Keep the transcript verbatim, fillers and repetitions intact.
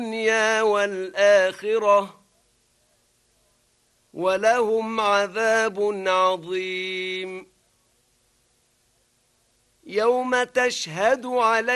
الدنيا والآخرة ولهم عذاب عظيم يوم تشهد عليهم